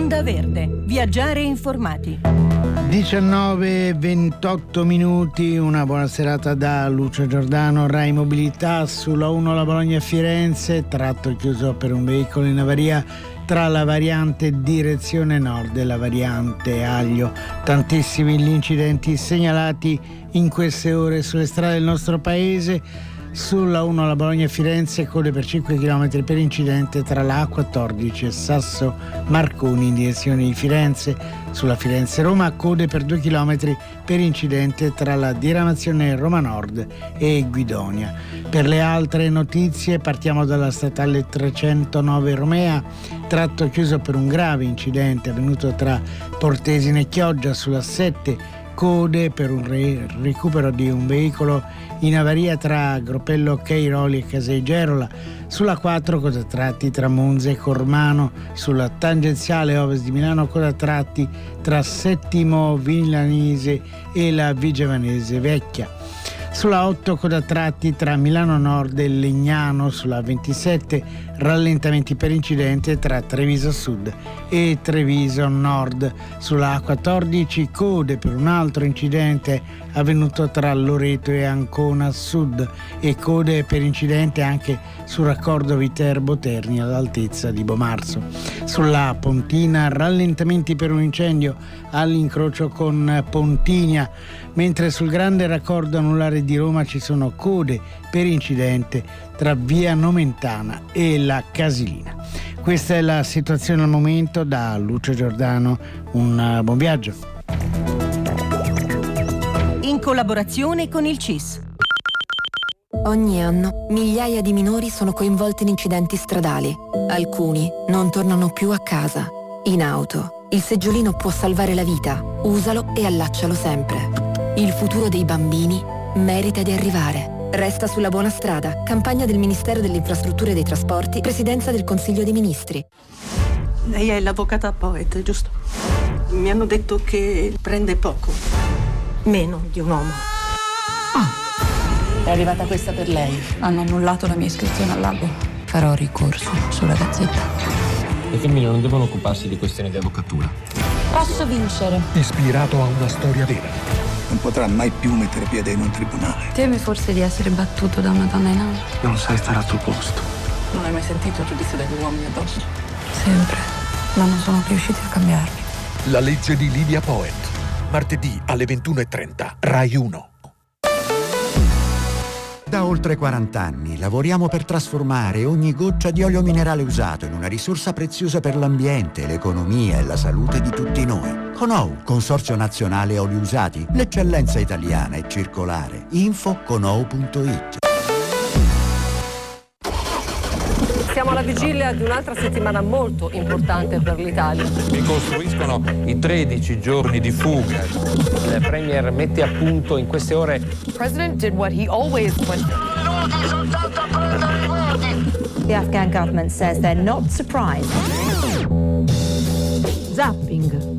Onda Verde, viaggiare informati. 19:28 minuti, una buona serata da Lucio Giordano. Rai Mobilità sulla 1 la Bologna-Firenze, tratto chiuso per un veicolo in avaria tra la variante direzione nord e la variante Aglio. Tantissimi gli incidenti segnalati in queste ore sulle strade del nostro paese. Sulla 1 la Bologna-Firenze, code per 5 km per incidente tra la A14 e Sasso Marconi in direzione di Firenze. Sulla Firenze-Roma, code per 2 km per incidente tra la diramazione Roma Nord e Guidonia. Per le altre notizie partiamo dalla statale 309 Romea, tratto chiuso per un grave incidente avvenuto tra Portesine e Chioggia. Sulla 7 code per un recupero di un veicolo in avaria tra Gropello Cairoli e Caseigerola. Sulla 4 coda tratti tra Monza e Cormano. Sulla tangenziale ovest di Milano coda tratti tra Settimo Villanese e la Vigevanese Vecchia. Sulla 8 coda tratti tra Milano Nord e Legnano. Sulla 27 rallentamenti per incidente tra Treviso Sud e Treviso Nord. Sulla A14 code per un altro incidente avvenuto tra Loreto e Ancona Sud e code per incidente anche sul raccordo Viterbo-Terni all'altezza di Bomarzo. Sulla Pontina rallentamenti per un incendio all'incrocio con Pontigna, mentre sul grande raccordo anulare di Roma ci sono code per incidente tra via Nomentana e la Casilina. Questa è la situazione al momento. Da Lucio Giordano un buon viaggio. In collaborazione con il CIS. Ogni anno migliaia di minori sono coinvolti in incidenti stradali. Alcuni non tornano più a casa. In auto, il seggiolino può salvare la vita. Usalo e allaccialo sempre. Il futuro dei bambini merita di arrivare. Resta sulla buona strada. Campagna del Ministero delle Infrastrutture e dei Trasporti, Presidenza del Consiglio dei Ministri. Lei è l'avvocata Poet, giusto? Mi hanno detto che prende poco. Meno di un uomo. È arrivata questa per lei. Hanno annullato la mia iscrizione all'albo. Farò ricorso sulla Gazzetta. Le femmine non devono occuparsi di questioni di avvocatura. Posso vincere. Ispirato a una storia vera. Non potrà mai più mettere piede in un tribunale. Teme forse di essere battuto da una donna in auto? Non sai stare al tuo posto. Non hai mai sentito il giudizio degli uomini addosso? Sempre. Ma non sono riusciti a cambiarmi. La legge di Lidia Poet. Martedì alle 21:30. Rai 1. Da oltre 40 anni lavoriamo per trasformare ogni goccia di olio minerale usato in una risorsa preziosa per l'ambiente, l'economia e la salute di tutti noi. Conou, Consorzio Nazionale Oli Usati, l'eccellenza italiana è circolare. Info conou.it. Siamo alla vigilia di un'altra settimana molto importante per l'Italia. Ricostruiscono i 13 giorni di fuga. Il Premier mette a punto in queste ore. The President did what he always went. The Afghan government says they're not surprised. Zapping.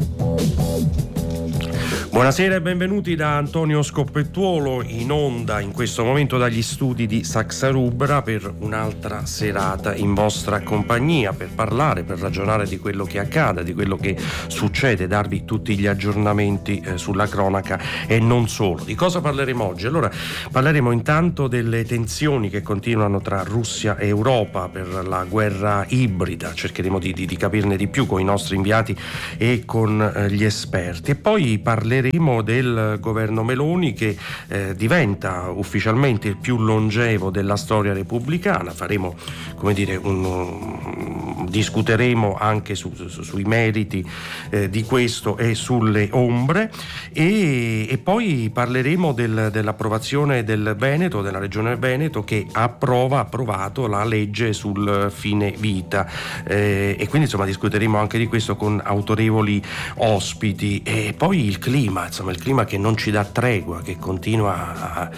Buonasera e benvenuti da Antonio Scoppettuolo, in onda in questo momento dagli studi di Saxa Rubra per un'altra serata in vostra compagnia, per parlare, per ragionare di quello che accade, di quello che succede, darvi tutti gli aggiornamenti sulla cronaca e non solo. Di cosa parleremo oggi? Allora, parleremo intanto delle tensioni che continuano tra Russia e Europa per la guerra ibrida, cercheremo di capirne di più con i nostri inviati e con gli esperti, e poi parleremo del governo Meloni che diventa ufficialmente il più longevo della storia repubblicana. Faremo, come dire, discuteremo anche sui meriti di questo e sulle ombre, e poi parleremo dell'approvazione del Veneto, della regione Veneto, che ha approvato la legge sul fine vita, e quindi insomma discuteremo anche di questo con autorevoli ospiti. E poi il clima che non ci dà tregua, che continua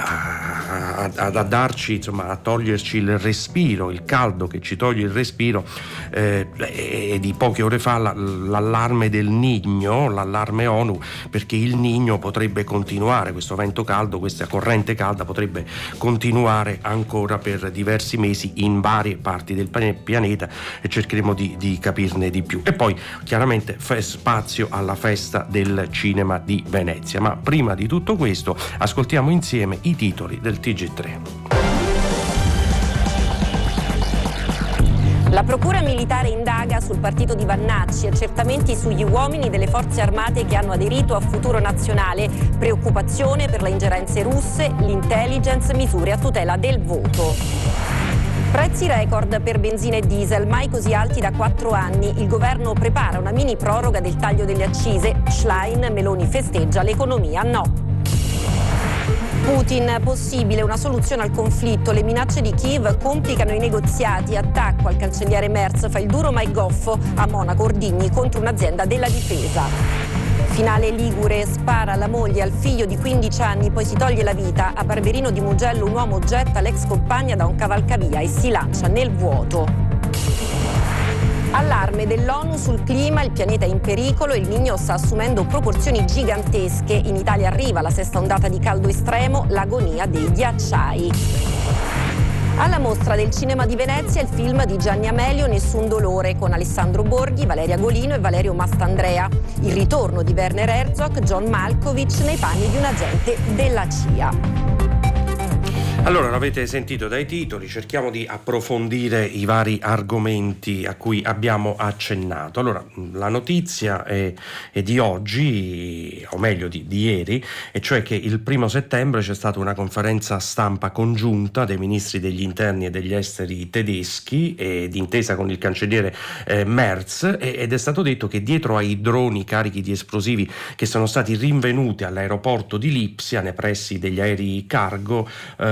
a darci, insomma, a toglierci il respiro, il caldo che ci toglie il respiro, di poche ore fa l'allarme del Niño, l'allarme ONU, perché il Niño potrebbe continuare, questo vento caldo, questa corrente calda potrebbe continuare ancora per diversi mesi in varie parti del pianeta, e cercheremo di capirne di più. E poi chiaramente spazio alla festa del cinema di Venezia. Ma prima di tutto questo ascoltiamo insieme i titoli del TG3. La Procura Militare indaga sul partito di Vannacci, accertamenti sugli uomini delle forze armate che hanno aderito a Futuro Nazionale, preoccupazione per le ingerenze russe, l'intelligence, misure a tutela del voto. Prezzi record per benzina e diesel, mai così alti da 4 anni. Il governo prepara una mini proroga del taglio delle accise. Schlein, Meloni festeggia, l'economia no. Putin, possibile una soluzione al conflitto, le minacce di Kiev complicano i negoziati, attacco al cancelliere Merz, fa il duro ma è goffo, a Monaco Ordigni contro un'azienda della difesa. Finale ligure, spara alla moglie e al figlio di 15 anni, poi si toglie la vita. A Barberino di Mugello un uomo getta l'ex compagna da un cavalcavia e si lancia nel vuoto. Allarme dell'ONU sul clima, il pianeta è in pericolo, il Niño sta assumendo proporzioni gigantesche. In Italia arriva la 6ª ondata di caldo estremo, l'agonia dei ghiacciai. Alla Mostra del Cinema di Venezia il film di Gianni Amelio Nessun dolore, con Alessandro Borghi, Valeria Golino e Valerio Mastandrea. Il ritorno di Werner Herzog, John Malkovich nei panni di un agente della CIA. Allora, l'avete sentito dai titoli, cerchiamo di approfondire i vari argomenti a cui abbiamo accennato. Allora, la notizia è di oggi, o meglio di ieri, e cioè che il 1 settembre c'è stata una conferenza stampa congiunta dei ministri degli interni e degli esteri tedeschi, d'intesa con il cancelliere Merz, ed è stato detto che dietro ai droni carichi di esplosivi che sono stati rinvenuti all'aeroporto di Lipsia, nei pressi degli aerei cargo,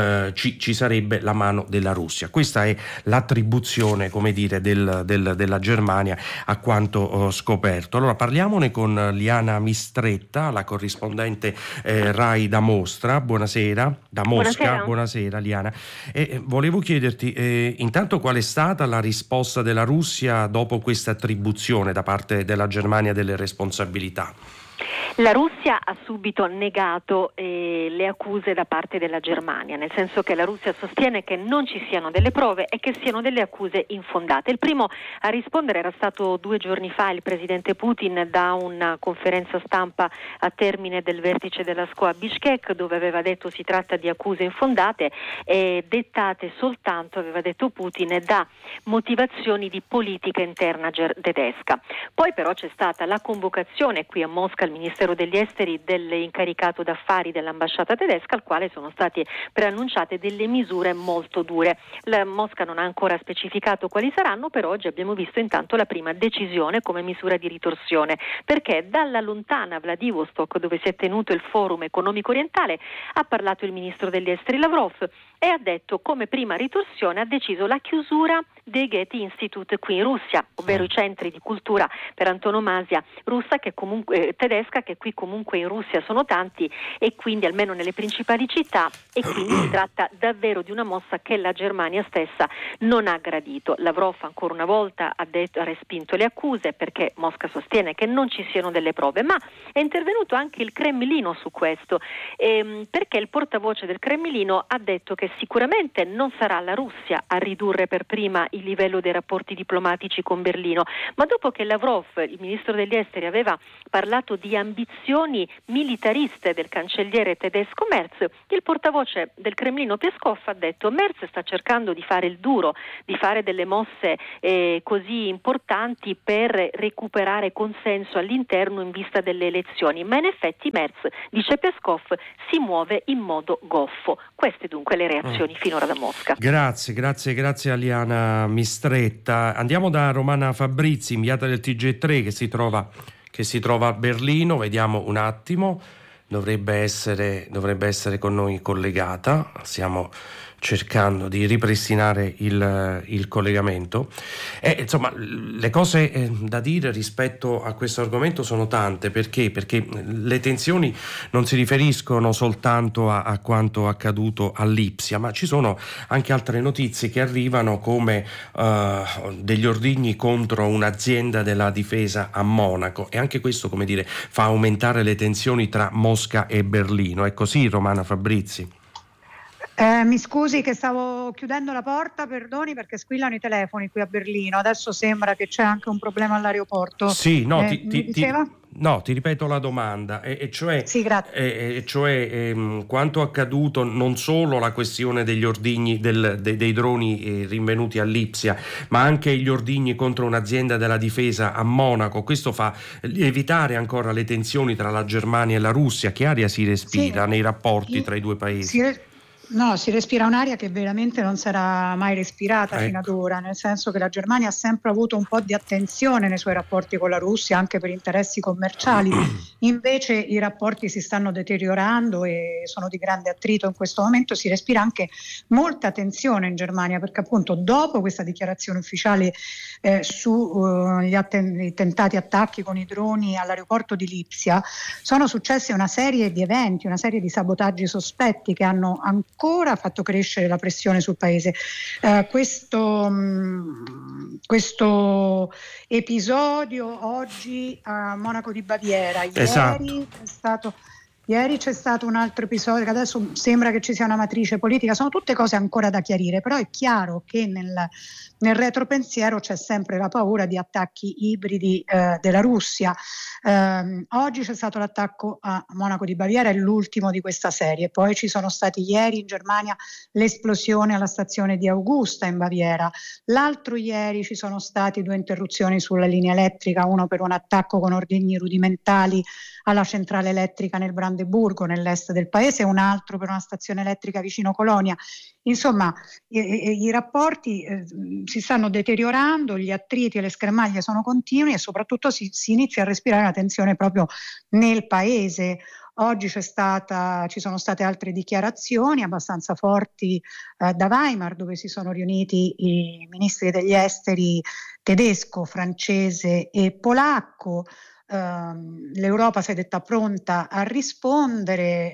ci sarebbe la mano della Russia. Questa è l'attribuzione, come dire, della Germania a quanto scoperto. Allora parliamone con Liana Mistretta, la corrispondente Rai da Mosca. Buonasera. Buonasera Liana. Volevo chiederti intanto qual è stata la risposta della Russia dopo questa attribuzione da parte della Germania delle responsabilità. La Russia ha subito negato le accuse da parte della Germania, nel senso che la Russia sostiene che non ci siano delle prove e che siano delle accuse infondate. Il primo a rispondere era stato 2 giorni fa il presidente Putin da una conferenza stampa a termine del vertice della SCO a Bishkek, dove aveva detto si tratta di accuse infondate e dettate soltanto, aveva detto Putin, da motivazioni di politica interna tedesca. Poi però c'è stata la convocazione qui a Mosca al Ministero degli Esteri dell'incaricato d'affari dell'ambasciata tedesca, al quale sono state preannunciate delle misure molto dure. La Mosca non ha ancora specificato quali saranno, però oggi abbiamo visto intanto la prima decisione come misura di ritorsione, perché dalla lontana Vladivostok, dove si è tenuto il forum economico orientale, ha parlato il ministro degli esteri Lavrov e ha detto come prima ritorsione ha deciso la chiusura dei Goethe Institute qui in Russia, ovvero i centri di cultura per antonomasia russa tedesca, che qui comunque in Russia sono tanti e quindi almeno nelle principali città, e quindi si tratta davvero di una mossa che la Germania stessa non ha gradito. Lavrov ancora una volta ha respinto le accuse perché Mosca sostiene che non ci siano delle prove, ma è intervenuto anche il Cremlino su questo, perché il portavoce del Cremlino ha detto che sicuramente non sarà la Russia a ridurre per prima il livello dei rapporti diplomatici con Berlino, ma dopo che Lavrov, il ministro degli esteri, aveva parlato di ambizioni militariste del cancelliere tedesco Merz, il portavoce del Cremlino Peskov ha detto Merz sta cercando di fare il duro, di fare delle mosse così importanti per recuperare consenso all'interno in vista delle elezioni, ma in effetti Merz, dice Peskov, si muove in modo goffo. Queste dunque le reazioni finora da Mosca. Grazie a Liana Mistretta. Andiamo da Romana Fabrizi, inviata del TG3 che si trova a Berlino. Vediamo un attimo, dovrebbe essere con noi collegata. Siamo cercando di ripristinare il collegamento. Insomma, le cose da dire rispetto a questo argomento sono tante. Perché le tensioni non si riferiscono soltanto a quanto accaduto a Lipsia, ma ci sono anche altre notizie che arrivano, come degli ordigni contro un'azienda della difesa a Monaco, e anche questo, come dire, fa aumentare le tensioni tra Mosca e Berlino. È così, Romana Fabrizi? Mi scusi che stavo chiudendo la porta, perdoni, perché squillano i telefoni qui a Berlino. Adesso sembra che c'è anche un problema all'aeroporto. Sì, no, mi diceva? Ti ripeto la domanda, cioè, sì, grazie. Quanto accaduto, non solo la questione degli ordigni dei droni rinvenuti a Lipsia, ma anche gli ordigni contro un'azienda della difesa a Monaco. Questo fa lievitare ancora le tensioni tra la Germania e la Russia. Che aria si respira nei rapporti tra i due paesi? Si respira un'aria che veramente non sarà mai respirata fino ad ora, nel senso che la Germania ha sempre avuto un po' di attenzione nei suoi rapporti con la Russia, anche per interessi commerciali. Invece i rapporti si stanno deteriorando e sono di grande attrito in questo momento. Si respira anche molta tensione in Germania, perché appunto dopo questa dichiarazione ufficiale sugli tentati attacchi con i droni all'aeroporto di Lipsia, sono successe una serie di eventi, una serie di sabotaggi sospetti che hanno ancora fatto crescere la pressione sul paese. Questo episodio oggi a Monaco di Baviera, ieri c'è stato un altro episodio che adesso sembra che ci sia una matrice politica, sono tutte cose ancora da chiarire, però è chiaro che nel retropensiero c'è sempre la paura di attacchi ibridi della Russia. Oggi c'è stato l'attacco a Monaco di Baviera, è l'ultimo di questa serie. Poi ci sono stati ieri in Germania l'esplosione alla stazione di Augusta in Baviera. L'altro ieri ci sono stati 2 interruzioni sulla linea elettrica, uno per un attacco con ordigni rudimentali alla centrale elettrica nel Brandeburgo, nell'est del paese, e un altro per una stazione elettrica vicino Colonia. Insomma, i rapporti si stanno deteriorando, gli attriti e le schermaglie sono continui e soprattutto si inizia a respirare una tensione proprio nel paese. Oggi ci sono state altre dichiarazioni abbastanza forti da Weimar, dove si sono riuniti i ministri degli esteri tedesco, francese e polacco. L'Europa si è detta pronta a rispondere,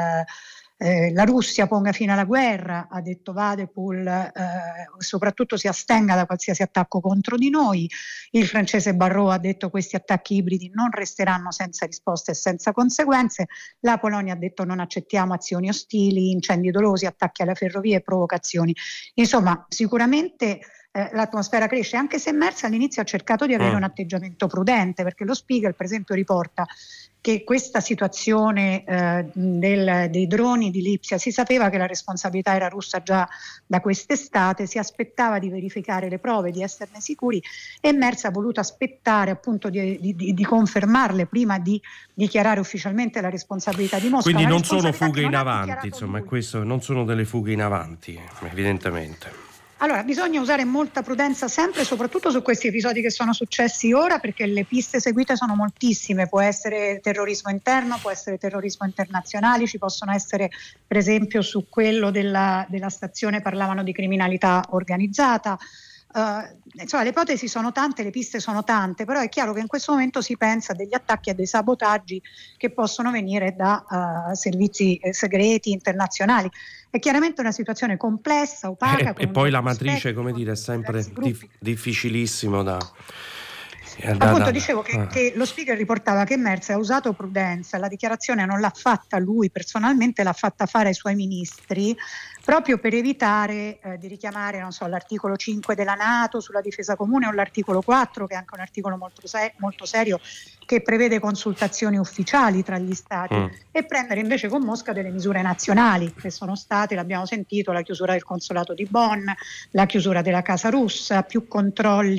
la Russia ponga fine alla guerra, ha detto Wadepool, soprattutto si astenga da qualsiasi attacco contro di noi. Il francese Barrot ha detto questi attacchi ibridi non resteranno senza risposte e senza conseguenze. La Polonia ha detto non accettiamo azioni ostili, incendi dolosi, attacchi alle ferrovie e provocazioni. Insomma, sicuramente l'atmosfera cresce, anche se Merz all'inizio ha cercato di avere un atteggiamento prudente, perché lo Spiegel per esempio riporta che questa situazione dei droni di Lipsia, si sapeva che la responsabilità era russa già da quest'estate, si aspettava di verificare le prove, di esserne sicuri, e Merz ha voluto aspettare appunto di confermarle prima di dichiarare ufficialmente la responsabilità di Mosca. Quindi non sono fughe in avanti, insomma, questo non sono delle fughe in avanti, evidentemente. Allora, bisogna usare molta prudenza sempre, soprattutto su questi episodi che sono successi ora, perché le piste seguite sono moltissime. Può essere terrorismo interno, può essere terrorismo internazionale, ci possono essere, per esempio, su quello della stazione parlavano di criminalità organizzata. Insomma, le ipotesi sono tante, le piste sono tante, però è chiaro che in questo momento si pensa a degli attacchi, a dei sabotaggi che possono venire da servizi segreti internazionali. È chiaramente una situazione complessa, opaca. E poi la matrice, come dire, è sempre difficilissimo da... Appunto dicevo che lo Spiegel riportava che Merz ha usato prudenza, la dichiarazione non l'ha fatta lui personalmente, l'ha fatta fare ai suoi ministri, proprio per evitare di richiamare, non so, l'articolo 5 della NATO sulla difesa comune o l'articolo 4, che è anche un articolo molto serio, che prevede consultazioni ufficiali tra gli stati, e prendere invece con Mosca delle misure nazionali, che sono state, l'abbiamo sentito, la chiusura del consolato di Bonn, la chiusura della Casa Russa, più controlli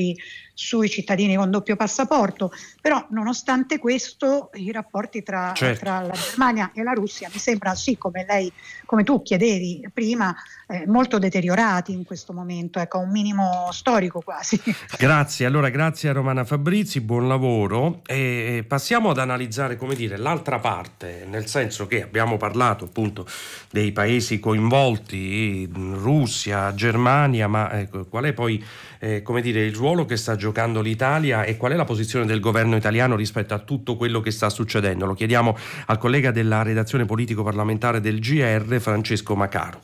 sui cittadini con doppio passaporto, però nonostante questo i rapporti tra la Germania e la Russia mi sembra, sì, come tu chiedevi prima, molto deteriorati in questo momento, ecco, a un minimo storico quasi. Grazie a Romana Fabrizi, buon lavoro. E passiamo ad analizzare, come dire, l'altra parte, nel senso che abbiamo parlato appunto dei paesi coinvolti, Russia, Germania, ma qual è poi come dire, il ruolo che sta giocando l'Italia e qual è la posizione del governo italiano rispetto a tutto quello che sta succedendo? Lo chiediamo al collega della redazione politico-parlamentare del GR, Francesco Macaro.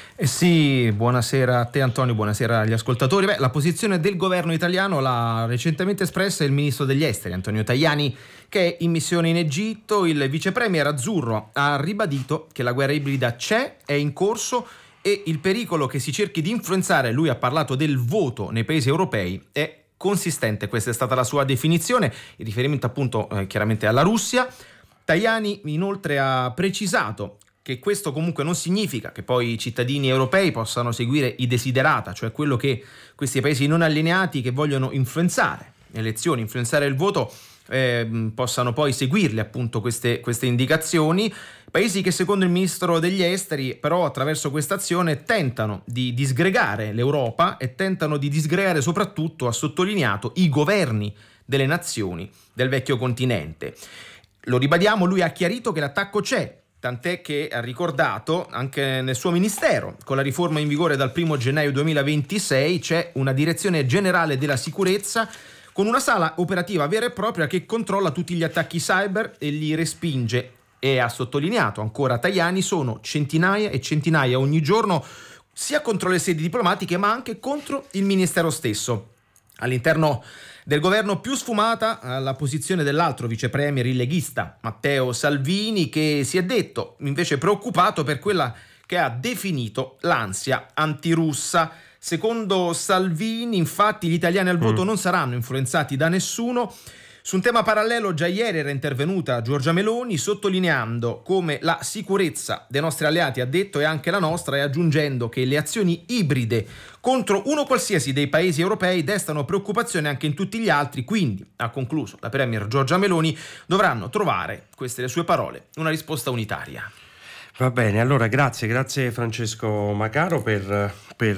Sì, buonasera a te Antonio, buonasera agli ascoltatori. La posizione del governo italiano l'ha recentemente espressa il ministro degli esteri Antonio Tajani, che è in missione in Egitto. Il vice premier azzurro ha ribadito che la guerra ibrida c'è, è in corso e il pericolo che si cerchi di influenzare, lui ha parlato del voto nei paesi europei, è consistente. Questa è stata la sua definizione, in riferimento appunto chiaramente alla Russia. Tajani inoltre ha precisato che questo comunque non significa che poi i cittadini europei possano seguire i desiderata, cioè quello che questi paesi non allineati che vogliono influenzare le elezioni, influenzare il voto, possano poi seguirle appunto queste indicazioni. Paesi che secondo il ministro degli esteri però attraverso questa azione tentano di disgregare l'Europa e tentano di disgregare soprattutto, ha sottolineato, i governi delle nazioni del vecchio continente. Lo ribadiamo, lui ha chiarito che l'attacco c'è, tant'è che ha ricordato anche nel suo ministero, con la riforma in vigore dal 1 gennaio 2026 c'è una direzione generale della sicurezza con una sala operativa vera e propria che controlla tutti gli attacchi cyber e li respinge. E ha sottolineato ancora Tajani, sono centinaia e centinaia ogni giorno, sia contro le sedi diplomatiche ma anche contro il ministero stesso. All'interno del governo più sfumata la posizione dell'altro vice premier, il leghista Matteo Salvini, che si è detto invece preoccupato per quella che ha definito l'ansia antirussa. Secondo Salvini, infatti, gli italiani al voto non saranno influenzati da nessuno. Su un tema parallelo già ieri era intervenuta Giorgia Meloni sottolineando come la sicurezza dei nostri alleati, ha detto, è anche la nostra, e aggiungendo che le azioni ibride contro uno qualsiasi dei paesi europei destano preoccupazione anche in tutti gli altri, quindi, ha concluso la premier Giorgia Meloni, dovranno trovare, queste le sue parole, una risposta unitaria. Va bene, allora grazie Francesco Macaro per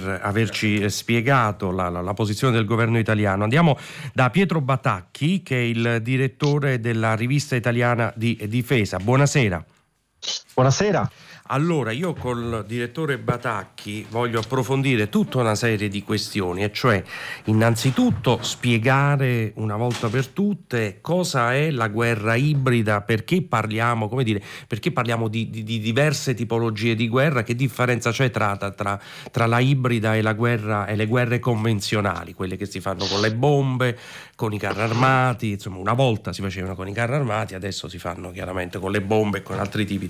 averci spiegato la posizione del governo italiano. Andiamo da Pietro Batacchi, che è il direttore della rivista italiana di difesa. Buonasera. Buonasera. Allora, io col direttore Batacchi voglio approfondire tutta una serie di questioni, e cioè innanzitutto spiegare una volta per tutte cosa è la guerra ibrida, perché parliamo di diverse tipologie di guerra, che differenza c'è tra la ibrida e la guerra e le guerre convenzionali, quelle che si fanno con le bombe, con i carri armati. Insomma, una volta si facevano con i carri armati, adesso si fanno chiaramente con le bombe e con altri tipi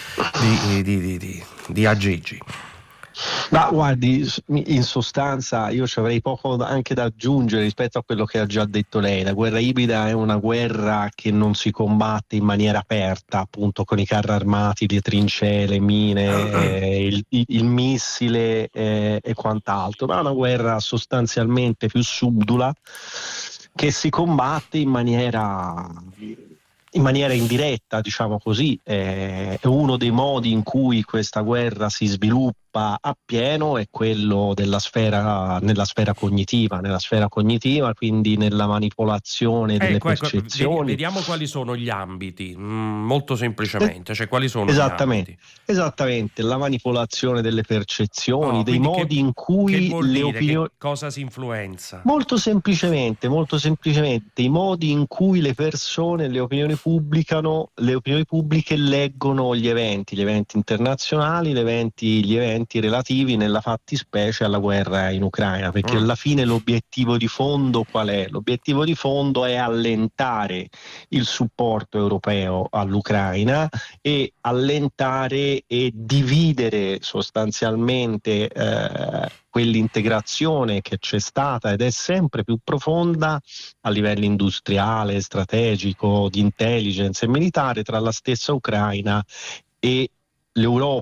di aggeggi. Ma guardi, in sostanza io ci avrei poco anche da aggiungere rispetto a quello che ha già detto lei. La guerra ibrida è una guerra che non si combatte in maniera aperta, appunto con i carri armati, le trincee, le mine, il missile e quant'altro, ma è una guerra sostanzialmente più subdola che si combatte in maniera indiretta, diciamo così. È uno dei modi in cui questa guerra si sviluppa appieno è quello nella sfera cognitiva, quindi nella manipolazione delle percezioni. Vediamo quali sono gli ambiti, molto semplicemente, cioè quali sono gli ambiti. Esattamente, la manipolazione delle percezioni, dei modi in cui le opinioni... Cosa si influenza? Molto semplicemente, i modi in cui le persone, le opinioni pubbliche leggono gli eventi internazionali, gli eventi relativi nella fattispecie alla guerra in Ucraina, perché alla fine l'obiettivo di fondo qual è? L'obiettivo di fondo è allentare il supporto europeo all'Ucraina e allentare e dividere sostanzialmente quell'integrazione che c'è stata ed è sempre più profonda a livello industriale, strategico, di intelligence e militare tra la stessa Ucraina e l'Europa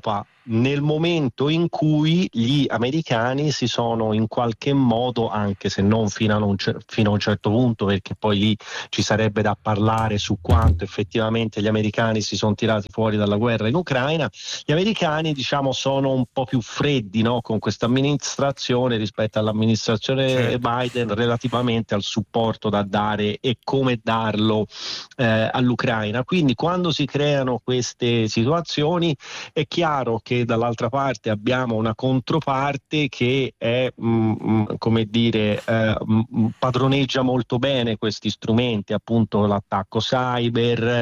nel momento in cui gli americani si sono in qualche modo, anche se non fino a un certo punto, perché poi lì ci sarebbe da parlare su quanto effettivamente gli americani si sono tirati fuori dalla guerra in Ucraina, gli americani diciamo sono un po' più freddi, no, con questa amministrazione rispetto all'amministrazione Biden relativamente al supporto da dare e come darlo all'Ucraina. Quindi quando si creano queste situazioni è chiaro che dall'altra parte abbiamo una controparte che è come dire padroneggia molto bene questi strumenti, appunto l'attacco cyber,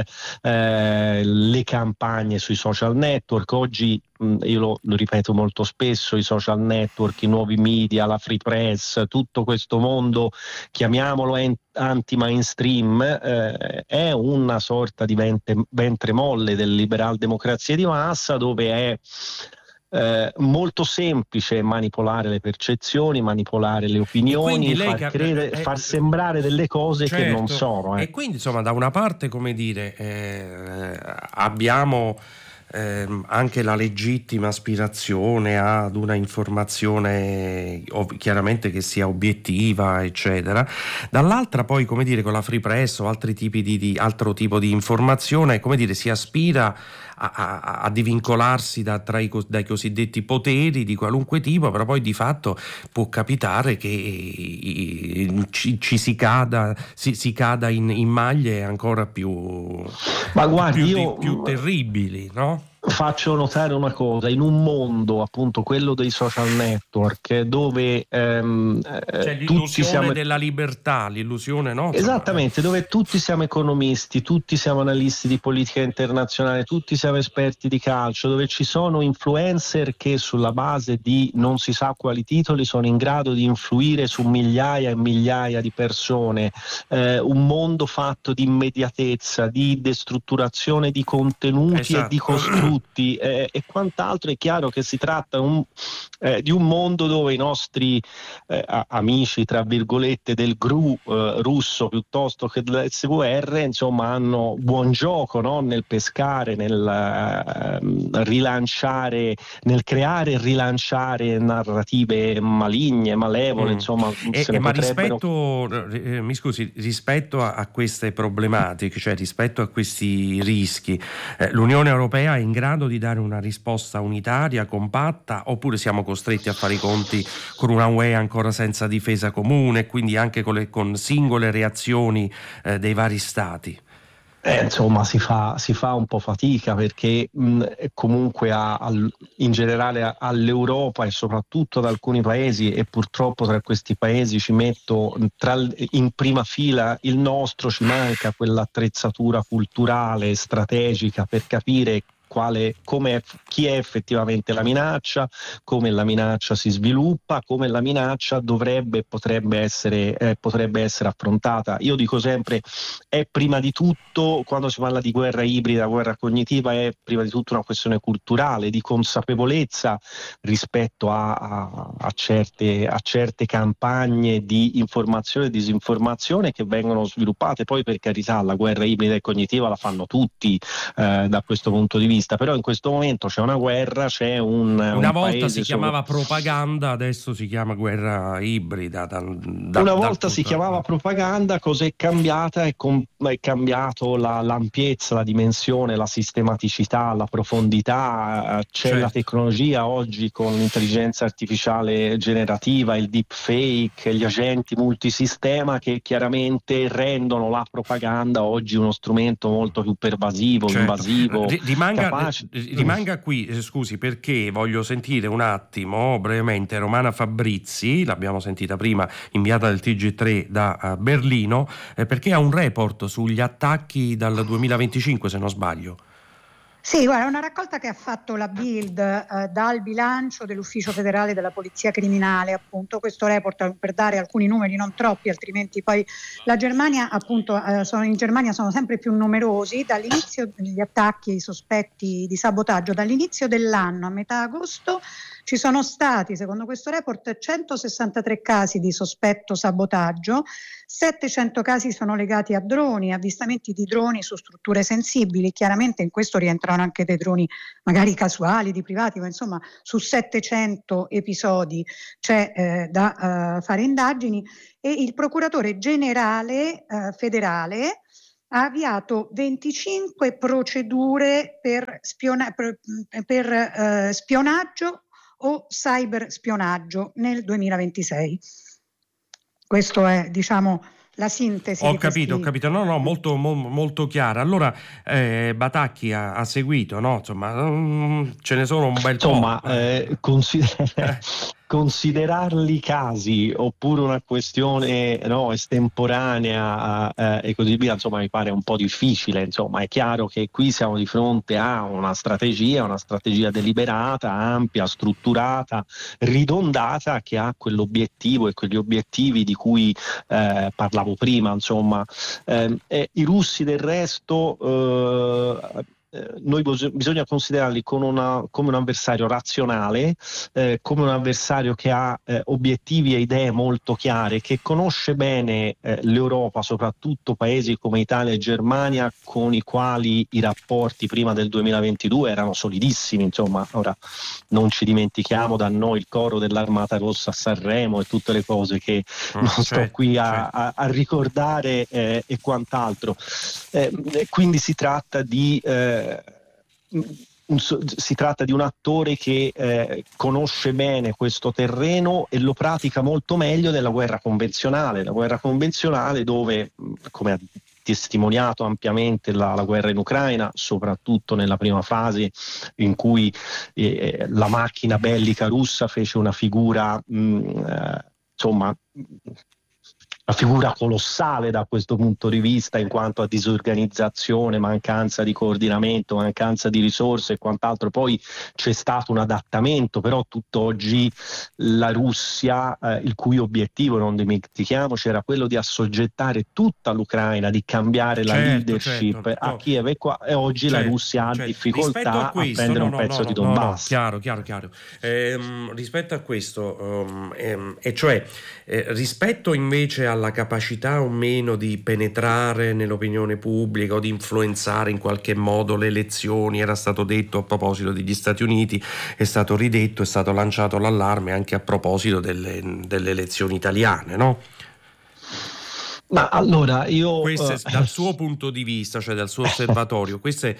le campagne sui social network. Oggi io lo ripeto molto spesso, i social network, i nuovi media, la free press, tutto questo mondo, chiamiamolo anti-mainstream, è una sorta di ventre molle del liberal democrazia di massa, dove è molto semplice manipolare le percezioni, manipolare le opinioni, far sembrare delle cose che non sono. E quindi insomma da una parte, come dire, abbiamo anche la legittima aspirazione ad una informazione chiaramente che sia obiettiva, eccetera. Dall'altra poi, come dire, con la free press o altri tipi altro tipo di informazione, come dire, si aspira a divincolarsi dai cosiddetti poteri di qualunque tipo, però poi di fatto può capitare che si cada in maglie ancora più terribili, no? Faccio notare una cosa: in un mondo, appunto quello dei social network, dove c'è l'illusione della libertà, l'illusione, no? Esattamente, dove tutti siamo economisti, tutti siamo analisti di politica internazionale, tutti siamo esperti di calcio, dove ci sono influencer che sulla base di non si sa quali titoli sono in grado di influire su migliaia e migliaia di persone, un mondo fatto di immediatezza, di destrutturazione di contenuti e di costrutti e quant'altro. È chiaro che si tratta di un mondo dove i nostri amici, tra virgolette, del GRU russo piuttosto che dell'SVR, insomma, hanno buon gioco, no? Nel pescare, nel rilanciare, nel creare e rilanciare narrative maligne, malevole, insomma. Ma rispetto a queste problematiche, cioè rispetto a questi rischi, l'Unione Europea è in grado di dare una risposta unitaria, compatta, oppure siamo costretti a fare i conti con una UE ancora senza difesa comune, quindi anche con singole reazioni dei vari stati? Insomma si fa un po' fatica, perché comunque in generale all'Europa e soprattutto ad alcuni paesi, e purtroppo tra questi paesi ci metto in prima fila il nostro, ci manca quell'attrezzatura culturale strategica per capire chi è effettivamente la minaccia, come la minaccia si sviluppa, come la minaccia potrebbe essere affrontata. Io dico sempre, è prima di tutto, quando si parla di guerra ibrida, guerra cognitiva, è prima di tutto una questione culturale, di consapevolezza rispetto a certe campagne di informazione e disinformazione che vengono sviluppate. Poi, per carità, la guerra ibrida e cognitiva la fanno tutti da questo punto di vista, però in questo momento c'è una guerra, c'è una volta si chiamava propaganda, adesso si chiama guerra ibrida. Una volta si chiamava propaganda, cos'è cambiata? È cambiato l'ampiezza, la dimensione, la sistematicità, la profondità, c'è la tecnologia oggi con l'intelligenza artificiale generativa, il deepfake, gli agenti multisistema che chiaramente rendono la propaganda oggi uno strumento molto più pervasivo, invasivo. Rimanga qui, scusi, perché voglio sentire un attimo brevemente Romana Fabrizi, l'abbiamo sentita prima, inviata del TG3 da Berlino, perché ha un report sugli attacchi dal 2025, se non sbaglio. Sì, guarda, è una raccolta che ha fatto la Bild dal bilancio dell'Ufficio federale della Polizia Criminale, appunto. Questo report, per dare alcuni numeri, non troppi, altrimenti poi la Germania, appunto, in Germania sono sempre più numerosi. Dall'inizio degli attacchi, i sospetti di sabotaggio, dall'inizio dell'anno a metà agosto Ci sono stati, secondo questo report, 163 casi di sospetto sabotaggio, 700 casi sono legati a droni, avvistamenti di droni su strutture sensibili. Chiaramente in questo rientrano anche dei droni magari casuali, di privati, ma insomma su 700 episodi c'è da fare indagini, e il procuratore generale federale ha avviato 25 procedure per spionaggio o cyberspionaggio nel 2026. Questo è, diciamo, la sintesi. Ho capito. No, molto chiara. Allora, Batacchi ha seguito, no? Insomma, ce ne sono un bel po'. Considerarli casi oppure una questione estemporanea e così via, insomma, mi pare un po' difficile. Insomma, è chiaro che qui siamo di fronte a una strategia deliberata, ampia, strutturata, ridondata, che ha quell'obiettivo e quegli obiettivi di cui parlavo prima. Insomma, i russi del resto noi bisogna considerarli come un avversario razionale, come un avversario che ha obiettivi e idee molto chiare, che conosce bene l'Europa, soprattutto paesi come Italia e Germania, con i quali i rapporti prima del 2022 erano solidissimi. Insomma, ora non ci dimentichiamo da noi il coro dell'Armata Rossa a Sanremo e tutte le cose che non sto qui a ricordare e quant'altro. Quindi si tratta di un attore che conosce bene questo terreno e lo pratica molto meglio della guerra convenzionale. La guerra convenzionale, dove, come ha testimoniato ampiamente la guerra in Ucraina, soprattutto nella prima fase in cui la macchina bellica russa fece una figura una figura colossale da questo punto di vista, in quanto a disorganizzazione, mancanza di coordinamento, mancanza di risorse e quant'altro. Poi c'è stato un adattamento, però tutt'oggi la Russia, il cui obiettivo, non dimentichiamoci, era quello di assoggettare tutta l'Ucraina, di cambiare la leadership a Kiev, e oggi la Russia ha difficoltà a prendere un pezzo di Donbass. Chiaro. Rispetto a questo, e cioè rispetto invece alla capacità o meno di penetrare nell'opinione pubblica o di influenzare in qualche modo le elezioni, era stato detto a proposito degli Stati Uniti, è stato ridetto, è stato lanciato l'allarme anche a proposito delle elezioni italiane, no? Ma allora io dal suo punto di vista, cioè dal suo osservatorio, queste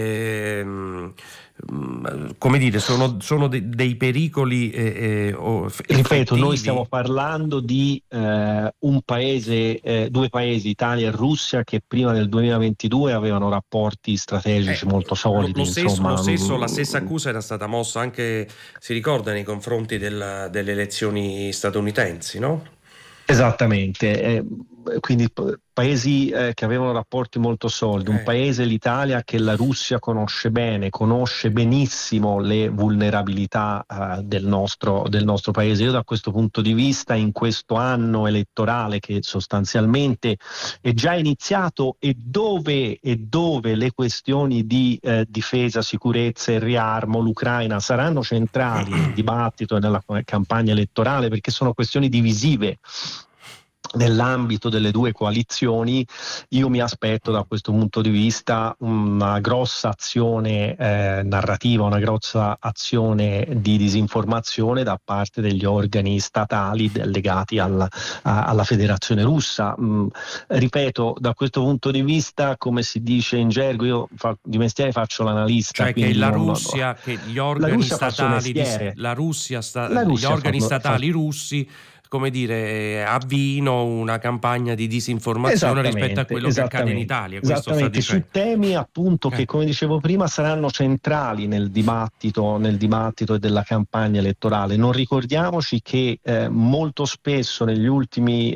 come dire, sono dei pericoli ripeto, noi stiamo parlando di un paese, due paesi, Italia e Russia, che prima del 2022 avevano rapporti strategici molto solidi. La stessa accusa era stata mossa anche, si ricorda, nei confronti delle elezioni statunitensi, no? Esattamente, quindi paesi che avevano rapporti molto solidi, un paese, l'Italia, che la Russia conosce bene, conosce benissimo le vulnerabilità del nostro paese. Io da questo punto di vista, in questo anno elettorale che sostanzialmente è già iniziato e dove le questioni di difesa, sicurezza e riarmo, l'Ucraina, saranno centrali nel dibattito e nella campagna elettorale, perché sono questioni divisive nell'ambito delle due coalizioni, io mi aspetto da questo punto di vista una grossa azione narrativa, una grossa azione di disinformazione da parte degli organi statali legati alla Federazione Russa. Ripeto, da questo punto di vista, come si dice in gergo, io di mestiere faccio l'analista. Cioè che la Russia, che gli organi statali, gli organi statali russi, come dire, avviino una campagna di disinformazione rispetto a quello che accade in Italia. Questo sta dicendo. Su temi appunto che, come dicevo prima, saranno centrali nel dibattito e della campagna elettorale. Non ricordiamoci che molto spesso negli ultimi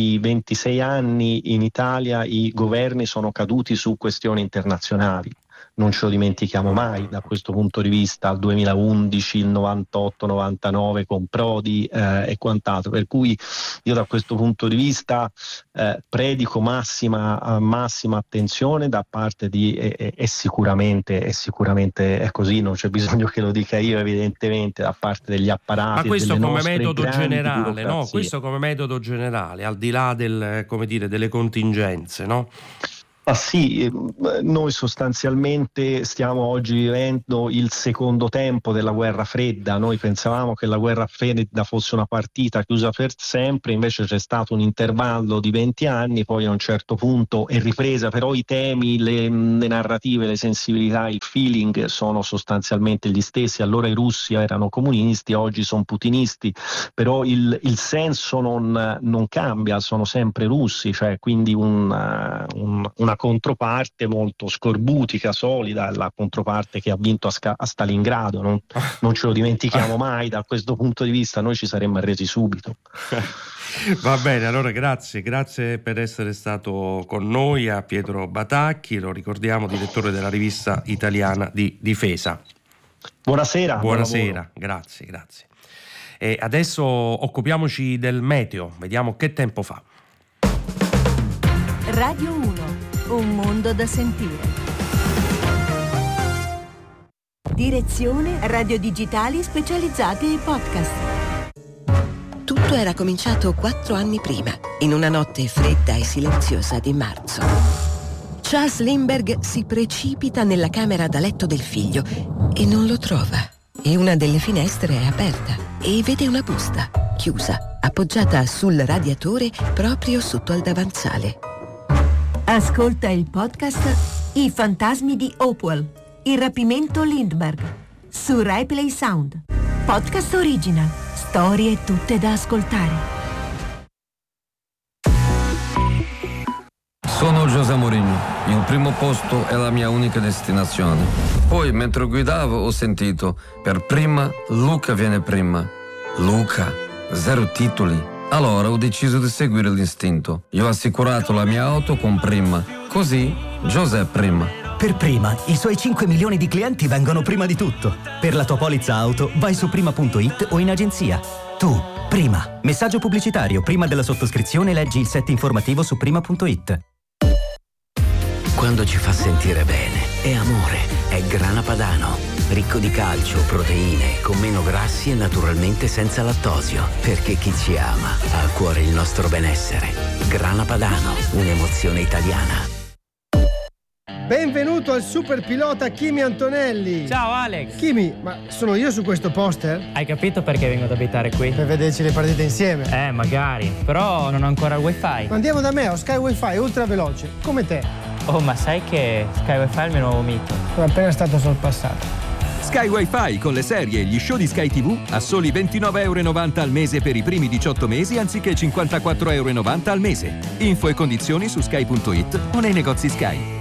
20-26 anni in Italia i governi sono caduti su questioni internazionali. non ce lo dimentichiamo mai da questo punto di vista, il 2011, il 98-99 con Prodi e quant'altro, per cui io da questo punto di vista predico massima attenzione da parte di e sicuramente è così, non c'è bisogno che lo dica io evidentemente, da parte degli apparati. Ma questo delle come nostre metodo generale, no? burocrazie. Questo come metodo generale, al di là delle contingenze, no? Ah sì, noi sostanzialmente stiamo oggi vivendo il secondo tempo della guerra fredda. Noi pensavamo che la guerra fredda fosse una partita chiusa per sempre, invece c'è stato un intervallo di 20 anni, poi a un certo punto è ripresa, però i temi, le narrative, le sensibilità, il feeling sono sostanzialmente gli stessi. Allora i russi erano comunisti, oggi sono putinisti, però il senso non cambia, sono sempre russi, cioè quindi una controparte molto scorbutica, solida, la controparte che ha vinto a Stalingrado, non ce lo dimentichiamo mai, da questo punto di vista noi ci saremmo arresi subito. Va bene, allora grazie per essere stato con noi a Pietro Batacchi, lo ricordiamo, direttore della rivista italiana di difesa. Buonasera. Grazie. E adesso occupiamoci del meteo, vediamo che tempo fa. Radio 1. Un mondo da sentire. Direzione radio digitali specializzate e podcast. Tutto era cominciato 4 anni prima, in una notte fredda e silenziosa di marzo. Charles Lindbergh si precipita nella camera da letto del figlio e non lo trova. E una delle finestre è aperta e vede una busta, chiusa, appoggiata sul radiatore proprio sotto al davanzale. Ascolta il podcast I fantasmi di Hopewell, il rapimento Lindbergh, su Rai Play Sound. Podcast original, storie tutte da ascoltare. Sono José Mourinho, il primo posto è la mia unica destinazione. Poi mentre guidavo ho sentito, per prima Luca viene prima. Luca, 0 titoli. Allora ho deciso di seguire l'istinto. Io ho assicurato la mia auto con Prima. Così José Prima. Per Prima, i suoi 5 milioni di clienti vengono prima di tutto. Per la tua polizza auto, vai su prima.it o in agenzia. Tu, Prima. Messaggio pubblicitario. Prima della sottoscrizione leggi il set informativo su prima.it. Quando ci fa sentire bene, è amore, è Grana Padano. Ricco di calcio, proteine, con meno grassi e naturalmente senza lattosio. Perché chi ci ama ha a cuore il nostro benessere. Grana Padano, un'emozione italiana. Benvenuto al super pilota Kimi Antonelli. Ciao Alex. Kimi, ma sono io su questo poster? Hai capito perché vengo ad abitare qui? Per vederci le partite insieme. Magari, però non ho ancora il wifi. Ma andiamo da me, ho Sky Wi-Fi ultra veloce, come te. Oh, ma sai che Sky Wi-Fi è il mio nuovo mito? Sono appena stato sorpassato. Sky Wi-Fi con le serie e gli show di Sky TV a soli €29,90 al mese per i primi 18 mesi anziché €54,90 al mese. Info e condizioni su sky.it o nei negozi Sky.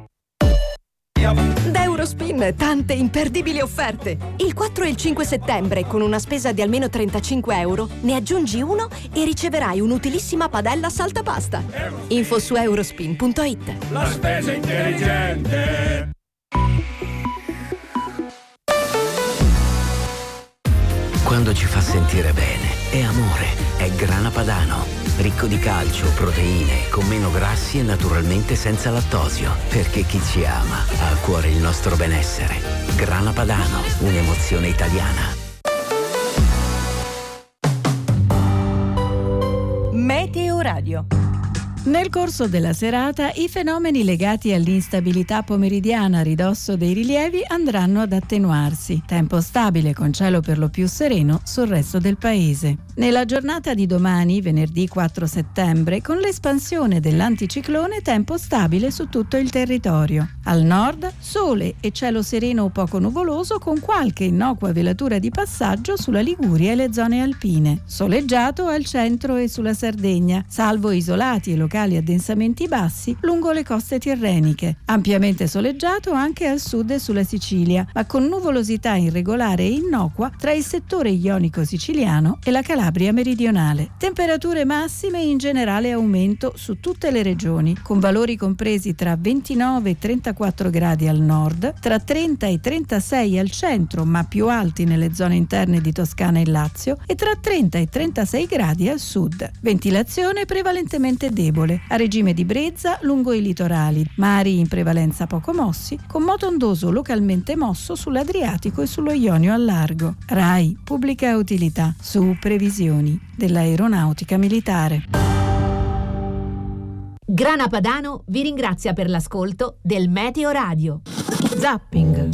Da Eurospin tante imperdibili offerte. Il 4 e il 5 settembre con una spesa di almeno €35 ne aggiungi uno e riceverai un'utilissima padella saltapasta. Info su eurospin.it. La spesa intelligente. Quando ci fa sentire bene, è amore, è Grana Padano. Ricco di calcio, proteine, con meno grassi e naturalmente senza lattosio. Perché chi ci ama ha a cuore il nostro benessere. Grana Padano, un'emozione italiana. Meteo Radio. Nel corso della serata i fenomeni legati all'instabilità pomeridiana a ridosso dei rilievi andranno ad attenuarsi. Tempo stabile con cielo per lo più sereno sul resto del paese. Nella giornata di domani, venerdì 4 settembre, con l'espansione dell'anticiclone, tempo stabile su tutto il territorio. Al nord, sole e cielo sereno o poco nuvoloso con qualche innocua velatura di passaggio sulla Liguria e le zone alpine. Soleggiato al centro e sulla Sardegna, salvo isolati e locali locali addensamenti bassi lungo le coste tirreniche, ampiamente soleggiato anche al sud e sulla Sicilia, ma con nuvolosità irregolare e innocua tra il settore ionico siciliano e la Calabria meridionale. Temperature massime in generale aumento su tutte le regioni, con valori compresi tra 29 e 34 gradi al nord, tra 30 e 36 al centro, ma più alti nelle zone interne di Toscana e Lazio, e tra 30 e 36 gradi al sud. Ventilazione prevalentemente debole, a regime di brezza lungo i litorali, mari in prevalenza poco mossi, con moto ondoso localmente mosso sull'Adriatico e sullo Ionio al largo. RAI Pubblica Utilità, su previsioni dell'aeronautica militare. Grana Padano vi ringrazia per l'ascolto del Meteo Radio. Zapping.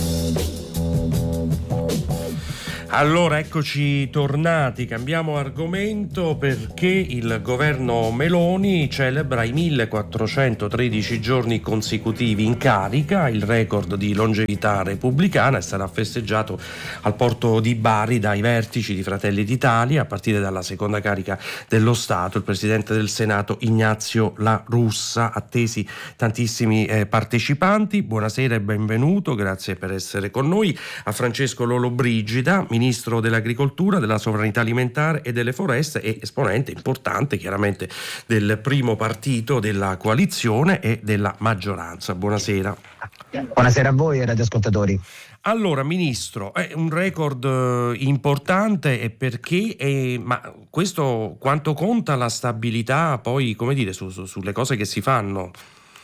Allora, eccoci tornati, cambiamo argomento perché il governo Meloni celebra i 1413 giorni consecutivi in carica, il record di longevità repubblicana, e sarà festeggiato al porto di Bari dai vertici di Fratelli d'Italia, a partire dalla seconda carica dello Stato, il presidente del Senato Ignazio La Russa. Attesi tantissimi partecipanti. Buonasera e benvenuto, grazie per essere con noi. A Francesco Lollobrigida, Ministro dell'Agricoltura, della Sovranità Alimentare e delle Foreste e esponente importante chiaramente del primo partito della coalizione e della maggioranza. Buonasera. Buonasera a voi e radioascoltatori. Allora, Ministro, è un record importante, e perché? Ma questo quanto conta la stabilità poi, come dire, sulle cose che si fanno?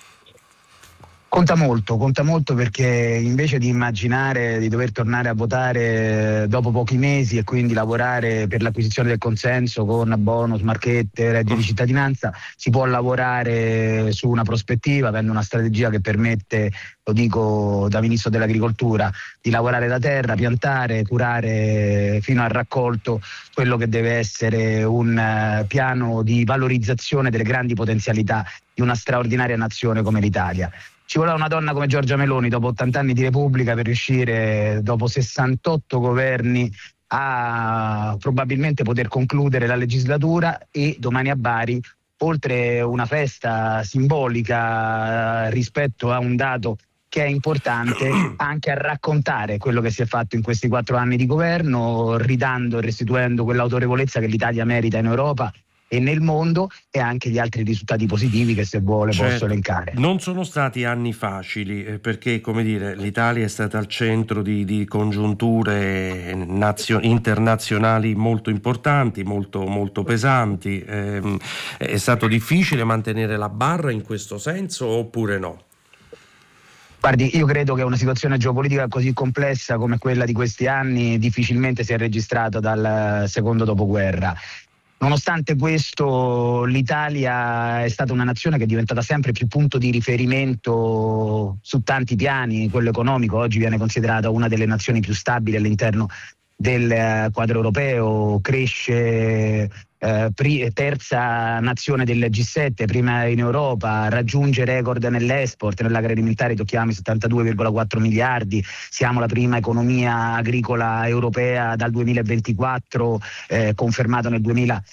Conta molto perché invece di immaginare di dover tornare a votare dopo pochi mesi e quindi lavorare per l'acquisizione del consenso con bonus, marchette, reddito di cittadinanza, si può lavorare su una prospettiva, avendo una strategia che permette, lo dico da Ministro dell'Agricoltura, di lavorare la terra, piantare, curare fino al raccolto quello che deve essere un piano di valorizzazione delle grandi potenzialità di una straordinaria nazione come l'Italia. Ci voleva una donna come Giorgia Meloni dopo 80 anni di Repubblica per riuscire, dopo 68 governi, a probabilmente poter concludere la legislatura e domani a Bari, oltre una festa simbolica rispetto a un dato che è importante, anche a raccontare quello che si è fatto in questi 4 anni di governo, ridando e restituendo quell'autorevolezza che l'Italia merita in Europa e nel mondo, e anche gli altri risultati positivi che, se vuole, posso elencare. Non sono stati anni facili, perché, come dire, l'Italia è stata al centro di congiunture internazionali molto importanti, molto pesanti. È stato difficile mantenere la barra in questo senso, oppure no? Guardi, io credo che una situazione geopolitica così complessa come quella di questi anni difficilmente si è registrata dal secondo dopoguerra. Nonostante questo, l'Italia è stata una nazione che è diventata sempre più punto di riferimento su tanti piani. Quello economico, oggi viene considerata una delle nazioni più stabili all'interno del quadro europeo, cresce terza nazione del G7, prima in Europa, raggiunge record nell'export, nell'agroalimentare tocchiamo i 72,4 miliardi, siamo la prima economia agricola europea dal 2024, confermato nel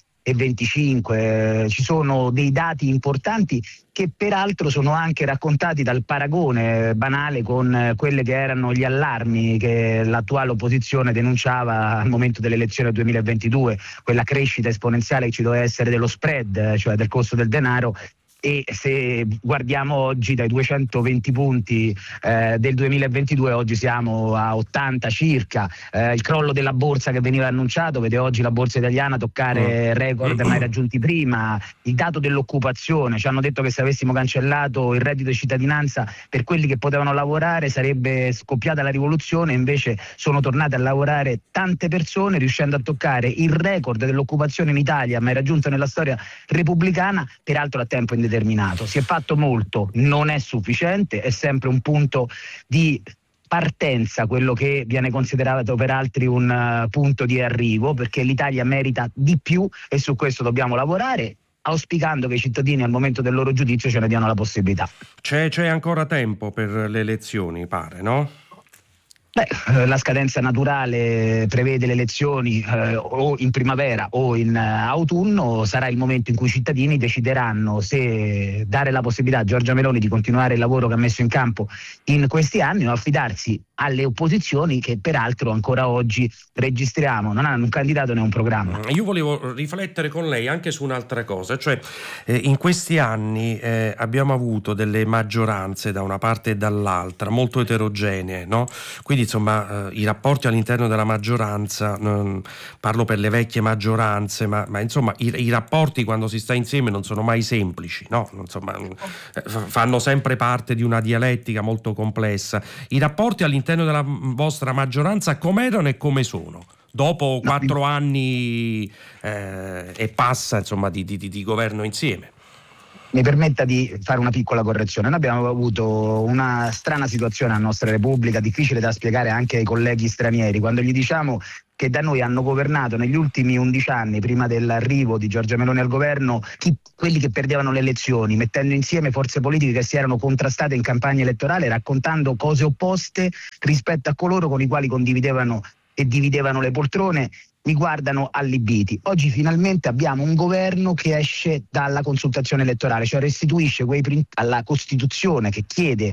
2025. Ci sono dei dati importanti che peraltro sono anche raccontati dal paragone banale con quelle che erano gli allarmi che l'attuale opposizione denunciava al momento delle elezioni del 2022, quella crescita esponenziale che ci doveva essere dello spread, cioè del costo del denaro. E se guardiamo oggi, dai 220 punti del 2022, oggi siamo a 80 circa. Il crollo della borsa che veniva annunciato vede oggi la borsa italiana toccare record mai raggiunti prima. Il dato dell'occupazione, ci hanno detto che se avessimo cancellato il reddito di cittadinanza per quelli che potevano lavorare sarebbe scoppiata la rivoluzione, invece sono tornate a lavorare tante persone, riuscendo a toccare il record dell'occupazione in Italia mai raggiunto nella storia repubblicana, peraltro a tempo indeterminato. Si è fatto molto, non è sufficiente, è sempre un punto di partenza quello che viene considerato per altri un punto di arrivo, perché l'Italia merita di più e su questo dobbiamo lavorare, auspicando che i cittadini al momento del loro giudizio ce ne diano la possibilità. C'è ancora tempo per le elezioni, pare, no? La scadenza naturale prevede le elezioni o in primavera o in autunno. Sarà il momento in cui i cittadini decideranno se dare la possibilità a Giorgia Meloni di continuare il lavoro che ha messo in campo in questi anni o affidarsi alle opposizioni che peraltro ancora oggi registriamo non hanno un candidato né un programma. Io volevo riflettere con lei anche su un'altra cosa, cioè in questi anni abbiamo avuto delle maggioranze da una parte e dall'altra molto eterogenee, no? Quindi insomma i rapporti all'interno della maggioranza, parlo per le vecchie maggioranze, ma insomma i rapporti quando si sta insieme non sono mai semplici, no? Insomma fanno sempre parte di una dialettica molto complessa. I rapporti all'interno della vostra maggioranza com'erano e come sono? Dopo 4 anni e passa insomma di governo insieme. Mi permetta di fare una piccola correzione. Noi abbiamo avuto una strana situazione nella nostra Repubblica, difficile da spiegare anche ai colleghi stranieri, quando gli diciamo che da noi hanno governato negli ultimi 11 anni, prima dell'arrivo di Giorgia Meloni al governo, quelli che perdevano le elezioni, mettendo insieme forze politiche che si erano contrastate in campagna elettorale, raccontando cose opposte rispetto a coloro con i quali condividevano e dividevano le poltrone. Mi guardano allibiti. Oggi finalmente abbiamo un governo che esce dalla consultazione elettorale, cioè restituisce alla Costituzione che chiede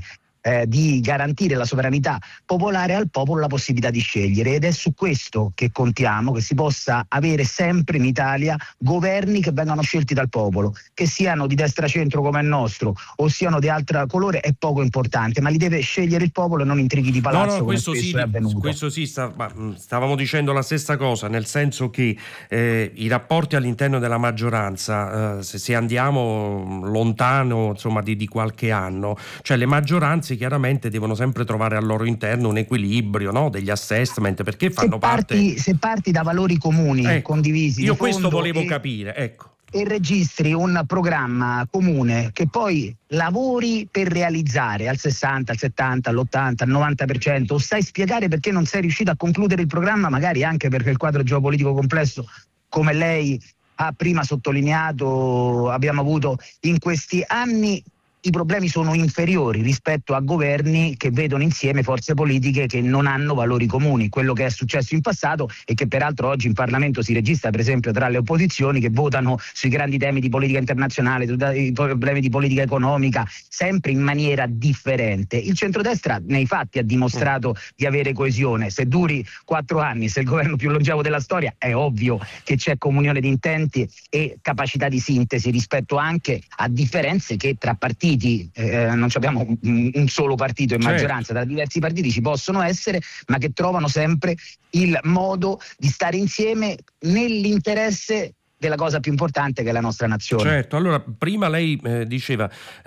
di garantire la sovranità popolare al popolo la possibilità di scegliere, ed è su questo che contiamo, che si possa avere sempre in Italia governi che vengano scelti dal popolo, che siano di destra-centro come il nostro o siano di altro colore è poco importante, ma li deve scegliere il popolo e non intrighi di palazzo. No, come spesso è avvenuto. Questo sì, stavamo dicendo la stessa cosa, nel senso che i rapporti all'interno della maggioranza, se andiamo lontano insomma di qualche anno, cioè le maggioranze chiaramente devono sempre trovare al loro interno un equilibrio, no? Degli assessment, perché fanno parte. Se parti da valori comuni, condivisi, io questo volevo capire, ecco. E registri un programma comune che poi lavori per realizzare al 60, al 70, all'80, al 90%, o sai spiegare perché non sei riuscito a concludere il programma, magari anche perché il quadro geopolitico complesso, come lei ha prima sottolineato, abbiamo avuto in questi anni. I problemi sono inferiori rispetto a governi che vedono insieme forze politiche che non hanno valori comuni, quello che è successo in passato e che peraltro oggi in Parlamento si registra, per esempio tra le opposizioni che votano sui grandi temi di politica internazionale, sui problemi di politica economica, sempre in maniera differente. Il centrodestra nei fatti ha dimostrato di avere coesione. Se duri 4 anni, se è il governo più longevo della storia, è ovvio che c'è comunione di intenti e capacità di sintesi rispetto anche a differenze che tra partiti, non abbiamo un solo partito in maggioranza, tra diversi partiti ci possono essere, ma che trovano sempre il modo di stare insieme nell'interesse della cosa più importante che è la nostra nazione. Certo, allora prima lei diceva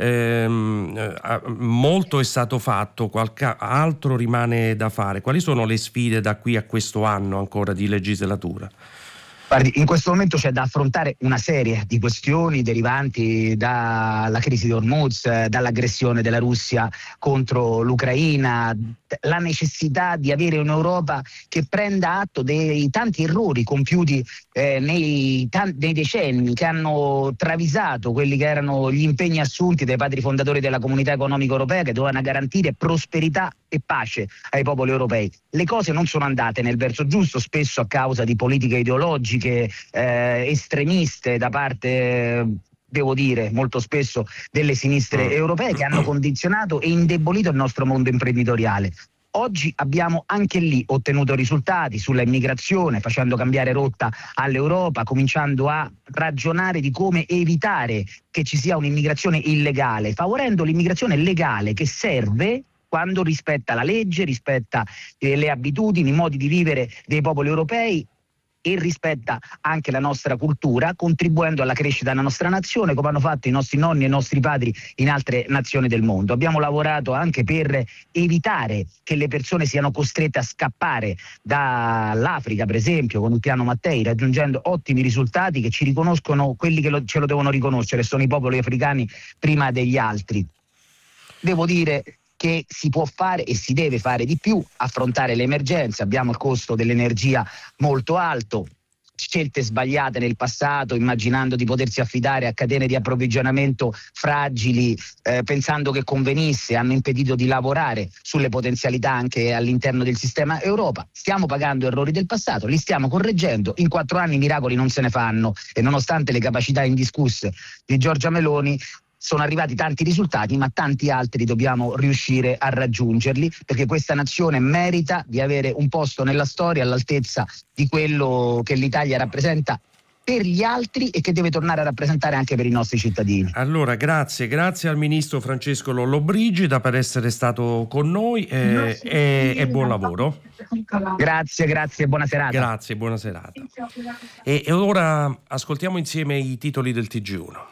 molto è stato fatto, qualche altro rimane da fare. Quali sono le sfide da qui a questo anno ancora di legislatura? Guardi, in questo momento c'è da affrontare una serie di questioni derivanti dalla crisi di Hormuz, dall'aggressione della Russia contro l'Ucraina, la necessità di avere un'Europa che prenda atto dei tanti errori compiuti nei decenni, che hanno travisato quelli che erano gli impegni assunti dai padri fondatori della Comunità Economica Europea, che dovevano garantire prosperità e pace ai popoli europei. Le cose non sono andate nel verso giusto, spesso a causa di politiche ideologiche estremiste da parte, devo dire, molto spesso delle sinistre europee, che hanno condizionato e indebolito il nostro mondo imprenditoriale. Oggi abbiamo anche lì ottenuto risultati sulla immigrazione, facendo cambiare rotta all'Europa, cominciando a ragionare di come evitare che ci sia un'immigrazione illegale, favorendo l'immigrazione legale che serve quando rispetta la legge, rispetta le abitudini, i modi di vivere dei popoli europei e rispetta anche la nostra cultura, contribuendo alla crescita della nostra nazione, come hanno fatto i nostri nonni e i nostri padri in altre nazioni del mondo. Abbiamo lavorato anche per evitare che le persone siano costrette a scappare dall'Africa, per esempio, con il piano Mattei, raggiungendo ottimi risultati che ci riconoscono quelli che ce lo devono riconoscere, sono i popoli africani prima degli altri. Devo dire che si può fare e si deve fare di più, affrontare le emergenze. Abbiamo il costo dell'energia molto alto, scelte sbagliate nel passato, immaginando di potersi affidare a catene di approvvigionamento fragili, pensando che convenisse, hanno impedito di lavorare sulle potenzialità anche all'interno del sistema Europa. Stiamo pagando errori del passato, li stiamo correggendo. In 4 anni miracoli non se ne fanno, e nonostante le capacità indiscusse di Giorgia Meloni sono arrivati tanti risultati, ma tanti altri dobbiamo riuscire a raggiungerli, perché questa nazione merita di avere un posto nella storia all'altezza di quello che l'Italia rappresenta per gli altri e che deve tornare a rappresentare anche per i nostri cittadini. Allora, grazie al ministro Francesco Lollobrigida per essere stato con noi e buon lavoro. Grazie, buona serata. Grazie, buona serata. E ora ascoltiamo insieme i titoli del TG1.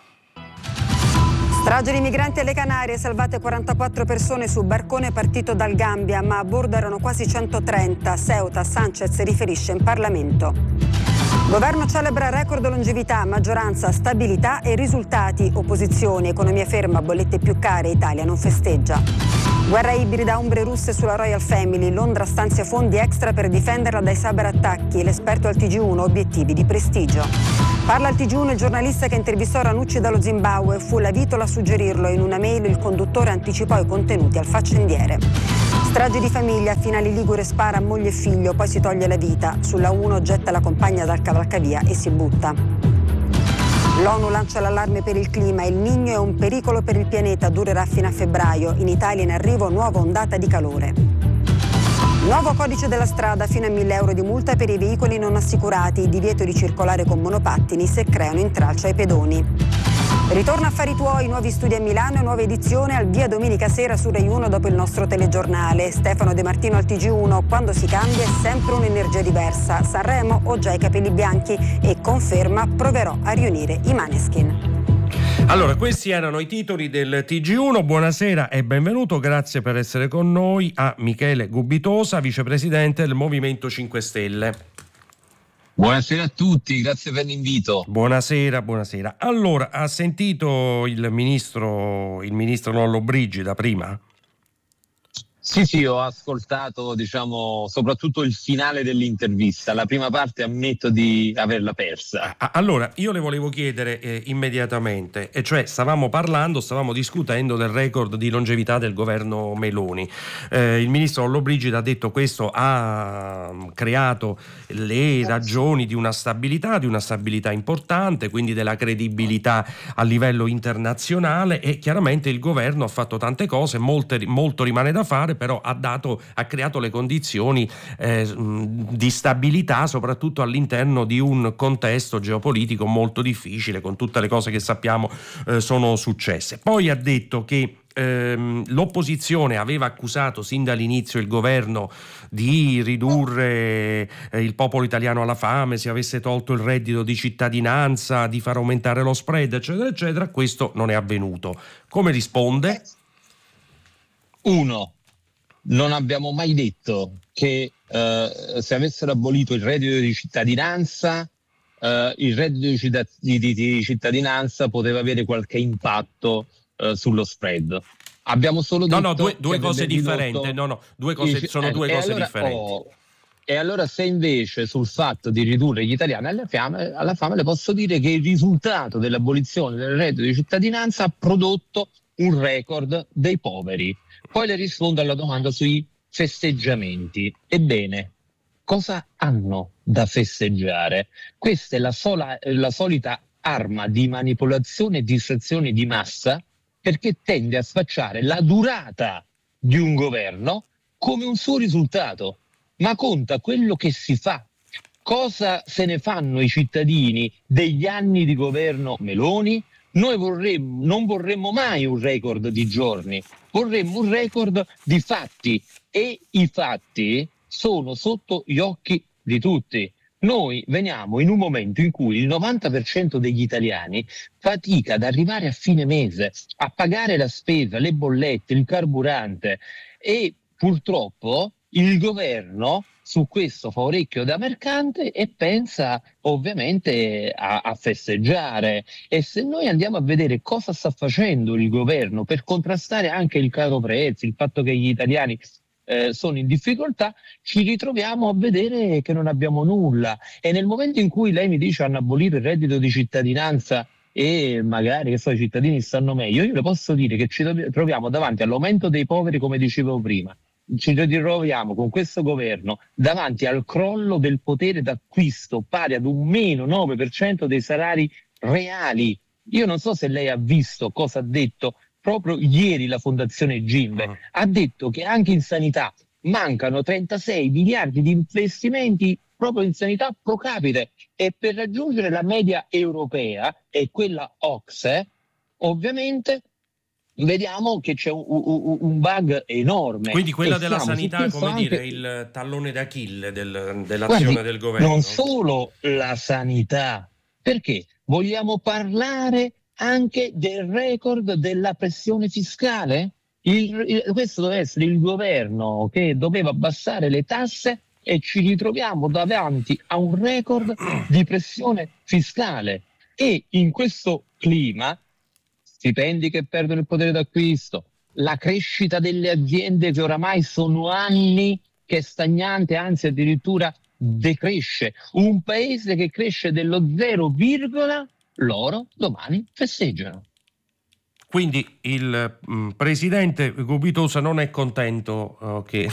Strage di migranti alle Canarie, salvate 44 persone su barcone partito dal Gambia, ma a bordo erano quasi 130. Ceuta, Sanchez riferisce in Parlamento. Governo celebra record longevità, maggioranza, stabilità e risultati. Opposizioni, economia ferma, bollette più care, Italia non festeggia. Guerra ibrida, ombre russe sulla Royal Family. Londra stanzia fondi extra per difenderla dai cyberattacchi. L'esperto al TG1, obiettivi di prestigio. Parla al TG1 il giornalista che intervistò Ranucci dallo Zimbabwe. Fu la Vitola a suggerirlo. In una mail il conduttore anticipò i contenuti al faccendiere. Strage di famiglia, finale ligure spara a moglie e figlio, poi si toglie la vita. Sulla 1 getta la compagna dal cavalcavia e si butta. L'ONU lancia l'allarme per il clima. Il Niño è un pericolo per il pianeta, durerà fino a febbraio. In Italia in arrivo nuova ondata di calore. Nuovo codice della strada, fino a 1.000 euro di multa per i veicoli non assicurati, divieto di circolare con monopattini se creano intralcio ai pedoni. Ritorna Affari Tuoi, nuovi studi a Milano e nuova edizione al via domenica sera su Rai 1 dopo il nostro telegiornale. Stefano De Martino al TG1, quando si cambia è sempre un'energia diversa. Sanremo ho già i capelli bianchi e conferma proverò a riunire i Maneskin. Allora, questi erano i titoli del TG1. Buonasera e benvenuto, grazie per essere con noi a Michele Gubitosa, vicepresidente del Movimento 5 Stelle. Buonasera a tutti, grazie per l'invito. Buonasera. Allora, ha sentito il ministro Lollobrigida prima? Sì, ho ascoltato, soprattutto il finale dell'intervista. La prima parte ammetto di averla persa. Allora, io le volevo chiedere immediatamente, e cioè stavamo discutendo del record di longevità del governo Meloni. Il ministro Lollobrigida ha detto questo ha creato le ragioni di una stabilità importante, quindi della credibilità a livello internazionale, e chiaramente il governo ha fatto tante cose, molto rimane da fare, però ha creato le condizioni di stabilità, soprattutto all'interno di un contesto geopolitico molto difficile, con tutte le cose che sappiamo sono successe. Poi ha detto che l'opposizione aveva accusato sin dall'inizio il governo di ridurre il popolo italiano alla fame, se avesse tolto il reddito di cittadinanza, di far aumentare lo spread, eccetera eccetera. Questo non è avvenuto. Come risponde? 1. Non abbiamo mai detto che se avessero abolito il reddito di cittadinanza, il reddito di cittadinanza poteva avere qualche impatto sullo spread. Abbiamo solo detto due cose differenti. Sono due cose differenti. E allora, se invece sul fatto di ridurre gli italiani alla fame, le posso dire che il risultato dell'abolizione del reddito di cittadinanza ha prodotto un record dei poveri. Poi le rispondo alla domanda sui festeggiamenti. Ebbene, cosa hanno da festeggiare? Questa è la solita arma di manipolazione e distrazione di massa, perché tende a sfacciare la durata di un governo come un suo risultato, ma conta quello che si fa. Cosa se ne fanno i cittadini degli anni di governo Meloni? Noi non vorremmo mai un record di giorni, vorremmo un record di fatti, e i fatti sono sotto gli occhi di tutti. Noi veniamo in un momento in cui il 90% degli italiani fatica ad arrivare a fine mese, a pagare la spesa, le bollette, il carburante, e purtroppo il governo su questo fa orecchio da mercante e pensa ovviamente a festeggiare. E se noi andiamo a vedere cosa sta facendo il governo per contrastare anche il caro prezzi, il fatto che gli italiani sono in difficoltà, ci ritroviamo a vedere che non abbiamo nulla. E nel momento in cui lei mi dice hanno abolito il reddito di cittadinanza e magari i cittadini stanno meglio, io le posso dire che ci troviamo davanti all'aumento dei poveri, come dicevo prima. Ci ritroviamo con questo governo davanti al crollo del potere d'acquisto pari ad un meno 9% dei salari reali. Io non so se lei ha visto cosa ha detto proprio ieri la Fondazione Gimbe. Ha detto che anche in sanità mancano 36 miliardi di investimenti proprio in sanità pro capite, e per raggiungere la media europea e quella OCSE ovviamente vediamo che c'è un bug enorme. Quindi quella della sanità, come dire, il tallone d'Achille dell'azione del governo. Non solo la sanità, perché vogliamo parlare anche del record della pressione fiscale? Questo deve essere il governo che doveva abbassare le tasse e ci ritroviamo davanti a un record di pressione fiscale. E in questo clima, stipendi che perdono il potere d'acquisto, la crescita delle aziende che oramai sono anni che è stagnante, anzi addirittura decresce, un paese che cresce dello 0, loro domani festeggiano. Quindi il presidente Gubitosa non è contento che...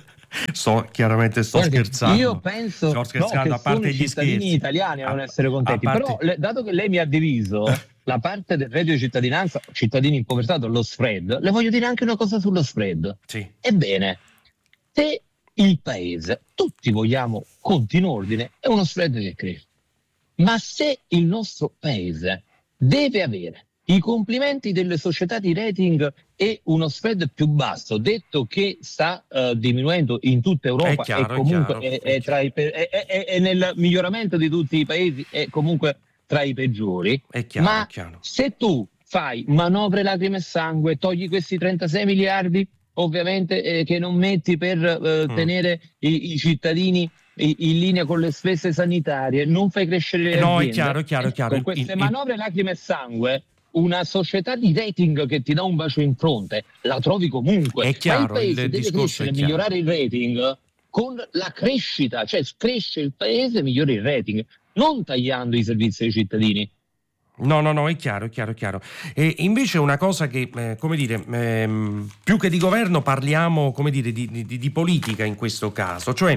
Chiaramente sto scherzando. Io penso che a parte gli cittadini italiani a non essere contenti, però dato che lei mi ha diviso la parte del reddito di cittadinanza, cittadini in povertà, lo spread, le voglio dire anche una cosa sullo spread. Sì. Ebbene, se il paese, tutti vogliamo conti in ordine, è uno spread che cresce, ma se il nostro paese deve avere i complimenti delle società di rating e uno spread più basso, detto che sta diminuendo in tutta Europa, e comunque è nel miglioramento di tutti i paesi, è comunque tra i peggiori, ma se tu fai manovre lacrime e sangue, togli questi 36 miliardi ovviamente che non metti per tenere i cittadini in linea con le spese sanitarie, non fai crescere le aziende. È chiaro. Con queste manovre lacrime e sangue, una società di rating che ti dà un bacio in fronte la trovi comunque. È chiaro, ma il paese deve crescere e migliorare il rating con la crescita, cioè cresce il paese, migliora il rating, non tagliando i servizi ai cittadini. No, è chiaro. E invece una cosa che, come dire, più che di governo parliamo, come dire, di politica in questo caso, cioè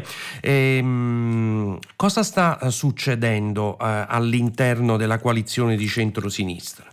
cosa sta succedendo all'interno della coalizione di centrosinistra?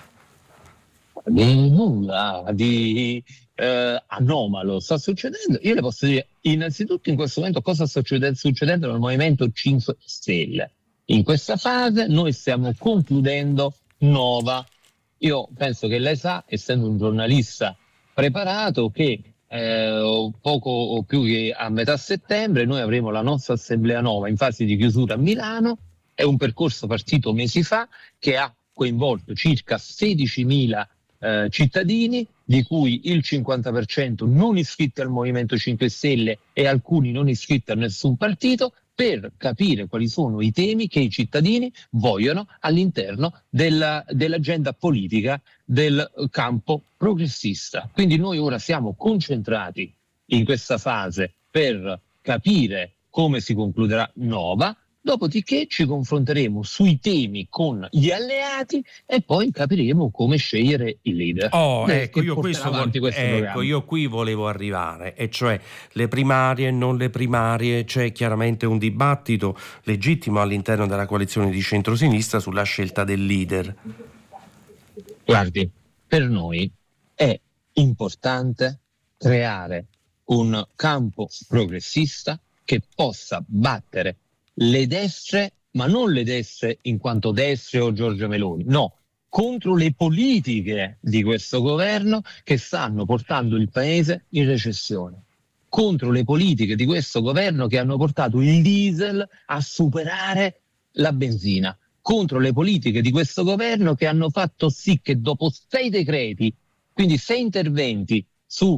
Nulla di anomalo sta succedendo. Io le posso dire innanzitutto in questo momento cosa sta succedendo nel Movimento 5 Stelle. In questa fase noi stiamo concludendo Nova. Io penso che lei sa, essendo un giornalista preparato, che poco o più che a metà settembre noi avremo la nostra assemblea Nova in fase di chiusura a Milano. È un percorso partito mesi fa che ha coinvolto circa 16.000 cittadini, di cui il 50% non iscritti al Movimento 5 Stelle e alcuni non iscritti a nessun partito, per capire quali sono i temi che i cittadini vogliono all'interno dell'agenda politica del campo progressista. Quindi noi ora siamo concentrati in questa fase per capire come si concluderà Nova, dopodiché ci confronteremo sui temi con gli alleati e poi capiremo come scegliere il leader. Io qui volevo arrivare, e cioè le primarie, non le primarie, c'è chiaramente un dibattito legittimo all'interno della coalizione di centrosinistra sulla scelta del leader. Guardi, per noi è importante creare un campo progressista che possa battere le destre, ma non le destre in quanto destre o Giorgia Meloni, no, contro le politiche di questo governo che stanno portando il paese in recessione, contro le politiche di questo governo che hanno portato il diesel a superare la benzina, contro le politiche di questo governo che hanno fatto sì che dopo 6 decreti, quindi 6 interventi su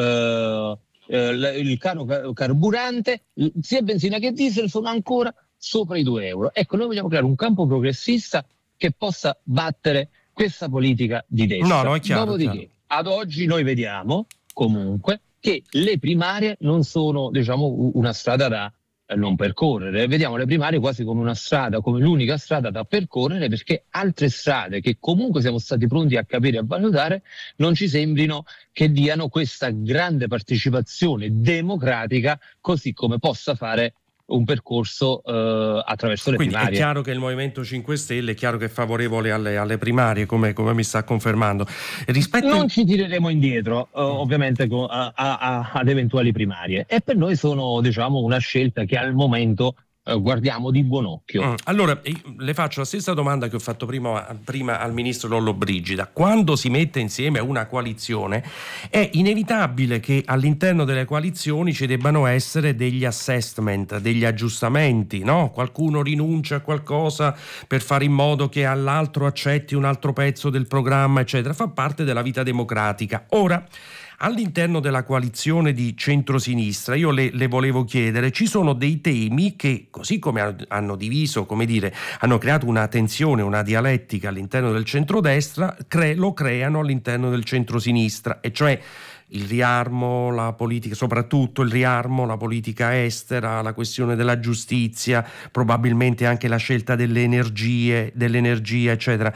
il caro carburante, sia benzina che diesel sono ancora sopra i 2 euro. Ecco, noi vogliamo creare un campo progressista che possa battere questa politica di destra. No, è chiaro. Dopodiché, ad oggi noi vediamo comunque che le primarie non sono, diciamo, una strada da non percorrere. Vediamo le primarie quasi come una strada, come l'unica strada da percorrere, perché altre strade che comunque siamo stati pronti a capire e a valutare non ci sembrino che diano questa grande partecipazione democratica, così come possa fare un percorso attraverso le Quindi primarie. È chiaro che il Movimento 5 Stelle è chiaro che è favorevole alle primarie, come mi sta confermando. Non ci tireremo indietro, ovviamente, ad eventuali primarie, e per noi sono, diciamo, una scelta che al momento guardiamo di buon occhio. Allora le faccio la stessa domanda che ho fatto prima al ministro Lollobrigida. Quando si mette insieme una coalizione è inevitabile che all'interno delle coalizioni ci debbano essere degli assessment, degli aggiustamenti, no? Qualcuno rinuncia a qualcosa per fare in modo che all'altro accetti un altro pezzo del programma, eccetera. Fa parte della vita democratica. Ora, all'interno della coalizione di centrosinistra io le volevo chiedere, ci sono dei temi che, così come hanno diviso, come dire, hanno creato una tensione, una dialettica all'interno del centrodestra, lo creano all'interno del centrosinistra, e cioè il riarmo, la politica, soprattutto il riarmo, la politica estera, la questione della giustizia, probabilmente anche la scelta dell'energia, eccetera.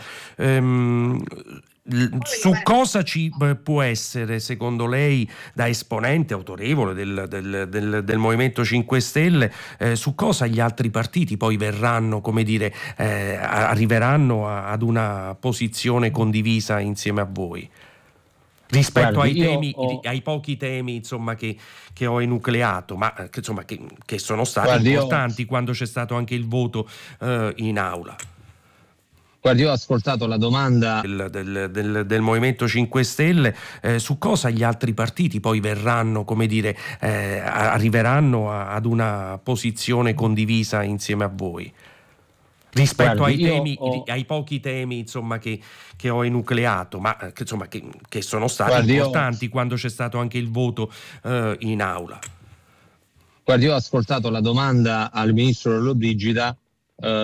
Su cosa ci può essere, secondo lei, da esponente autorevole del Movimento 5 Stelle, su cosa gli altri partiti poi verranno, come dire, arriveranno ad una posizione condivisa insieme a voi? Rispetto ai pochi temi, insomma, che ho enucleato, ma che sono stati importanti quando c'è stato anche il voto in aula. Guardi, io ho ascoltato la domanda del Movimento 5 Stelle, su cosa gli altri partiti poi verranno, come dire, arriveranno ad una posizione condivisa insieme a voi. Rispetto ai pochi temi, insomma, che ho enucleato, ma che sono stati importanti quando c'è stato anche il voto in aula. Guardi, io ho ascoltato la domanda al ministro Lollobrigida